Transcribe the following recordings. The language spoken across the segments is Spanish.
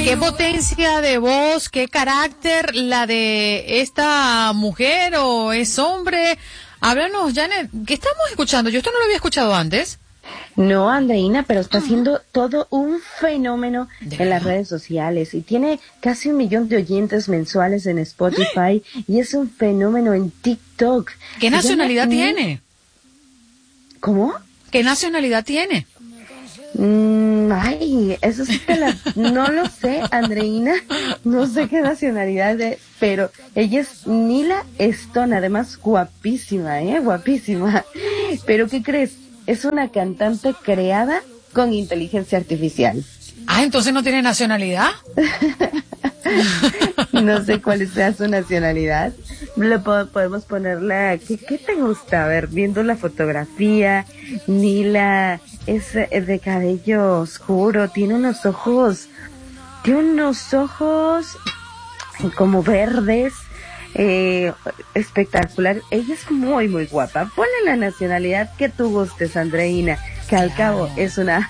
qué potencia de voz, qué carácter la de esta mujer o es hombre. Háblanos, Janet, ¿qué estamos escuchando? Yo esto no lo había escuchado antes. No, Andreina, pero está haciendo todo un fenómeno en las redes sociales y tiene casi 1 millón de oyentes mensuales en Spotify y es un fenómeno en TikTok. ¿Qué nacionalidad tiene? ¿Cómo? ¿Qué nacionalidad tiene? Ay, eso sí no lo sé, Andreina, no sé qué nacionalidad es, pero ella es Nila Stone, además guapísima, guapísima. Pero ¿qué crees? Es una cantante creada con inteligencia artificial. Ah, entonces no tiene nacionalidad. No sé cuál sea su nacionalidad. Podemos ponerla. ¿Qué te gusta? A ver, viendo la fotografía, Nila es de cabello oscuro, tiene unos ojos como verdes. Espectacular. Ella es muy muy guapa. Ponle la nacionalidad que tú gustes, Andreina, que al cabo es una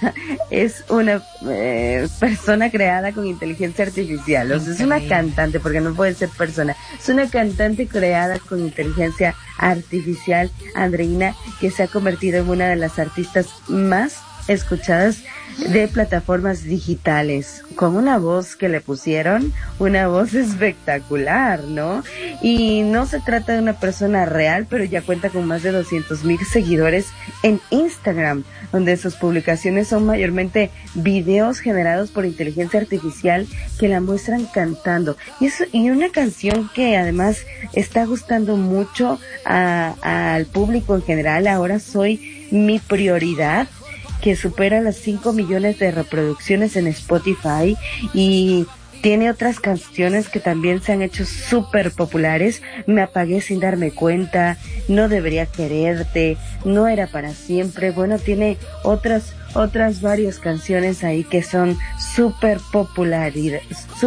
persona creada con inteligencia artificial. O sea, es una cantante, porque no puede ser persona, es una cantante creada con inteligencia artificial, Andreina, que se ha convertido en una de las artistas más escuchadas de plataformas digitales, con una voz que le pusieron, una voz espectacular, ¿no? Y no se trata de una persona real, pero ya cuenta con más de 200,000 seguidores en Instagram, donde sus publicaciones son mayormente videos generados por inteligencia artificial que la muestran cantando. Y una canción que además está gustando mucho al público en general, Ahora Soy Mi Prioridad, que supera las 5 millones de reproducciones en Spotify, y tiene otras canciones que también se han hecho súper populares. Me apagué sin darme cuenta, No debería quererte, No era para siempre. Bueno, tiene otras varias canciones ahí que son súper populares.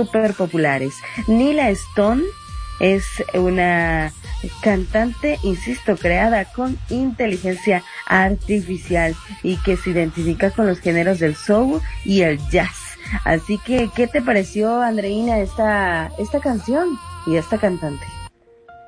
Nila Stone es una cantante, insisto, creada con inteligencia artificial y que se identifica con los géneros del soul y el jazz. Así que, ¿qué te pareció, Andreina, esta canción y esta cantante?